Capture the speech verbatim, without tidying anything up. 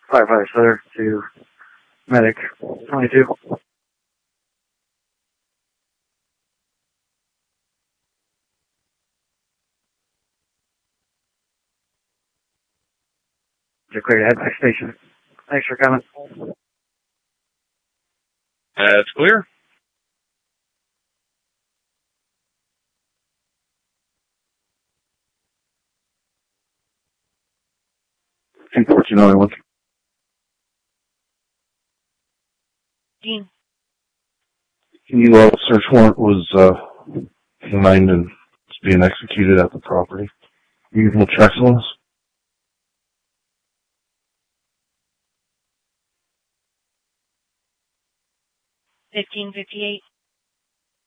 Firefighter Sutter to Medic twenty-two. You're clear to head back station. Thanks for coming. That's clear. Two fourteen oh one. Dean. Can you, uh, search warrant was, uh, signed and it's being executed at the property. Usual checks on this? fifteen fifty-eight.